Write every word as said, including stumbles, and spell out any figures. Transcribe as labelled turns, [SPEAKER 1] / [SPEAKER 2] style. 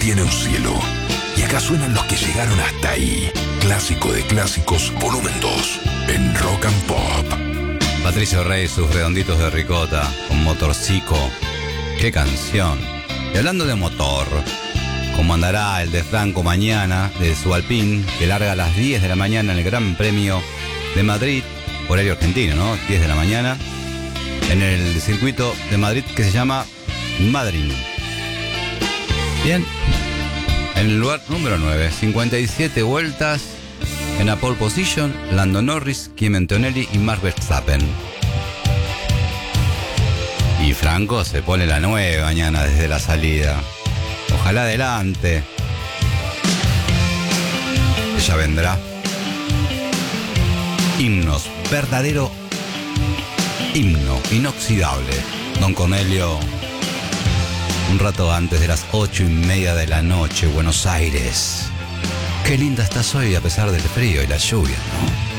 [SPEAKER 1] tiene un cielo. Y acá suenan los que llegaron hasta ahí. Clásico de clásicos, volumen dos, en Rock and Pop.
[SPEAKER 2] Patricio Rey, sus redonditos de ricota, con Motorcico. ¡Qué canción! Y hablando de motor, como andará el de Franco mañana, de su Alpine, que larga a las diez de la mañana en el Gran Premio de Madrid, horario argentino, ¿no? diez de la mañana, en el circuito de Madrid que se llama Madrid. Bien, en el lugar número nueve, cincuenta y siete vueltas, en la pole position, Lando Norris, Kimi Antonelli y Max Verstappen. Y Franco se pone la nueve mañana desde la salida. Ojalá adelante. Ella vendrá. Himnos, verdadero himno, inoxidable. Don Cornelio, un rato antes de las ocho y media de la noche, Buenos Aires. Qué linda estás hoy a pesar del frío y la lluvia, ¿no?